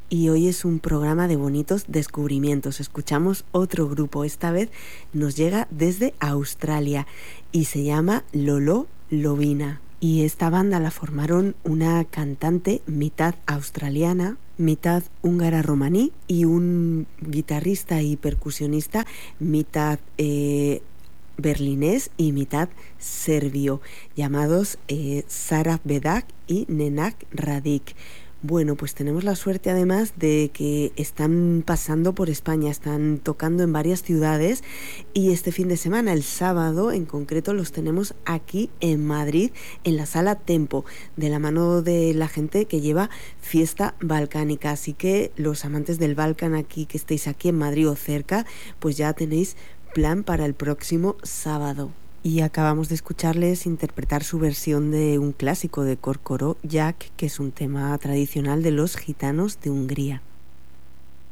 y hoy es un programa de bonitos descubrimientos. Escuchamos otro grupo, esta vez nos llega desde Australia y se llama Lolo Lovina. Y esta banda la formaron una cantante mitad australiana, mitad húngara romaní y un guitarrista y percusionista mitad berlinés y mitad serbio, llamados Sara Bedak y Nenad Radic. Bueno, pues tenemos la suerte además de que están pasando por España, están tocando en varias ciudades y este fin de semana, el sábado en concreto, los tenemos aquí en Madrid, en la Sala Tempo, de la mano de la gente que lleva Fiesta Balcánica. Así que los amantes del Balcán aquí, que estéis aquí en Madrid o cerca, pues ya tenéis plan para el próximo sábado. Y acabamos de escucharles interpretar su versión de un clásico de Korkoro, Jack, que es un tema tradicional de los gitanos de Hungría.